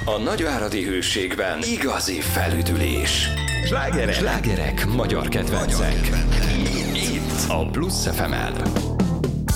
A nagyváradi Hőségben igazi felüdülés. Slágerek magyar kedvencek. Itt a Plusz FM-en.